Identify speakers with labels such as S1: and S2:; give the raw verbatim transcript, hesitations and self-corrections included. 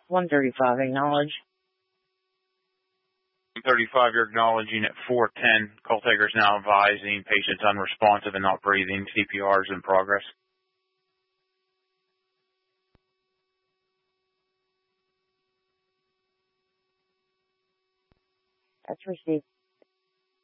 S1: one thirty-five, acknowledge.
S2: one thirty-five, you're acknowledging at four ten. Call takers now advising patients unresponsive and not breathing. C P R is in progress.
S1: That's received.